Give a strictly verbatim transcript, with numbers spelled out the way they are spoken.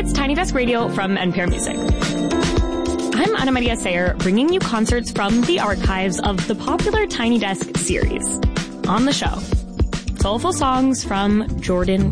It's Tiny Desk Radio from N P R Music. I'm Ana Maria Sayer, bringing you concerts from the archives of the popular Tiny Desk series. On the show, soulful songs from Jordan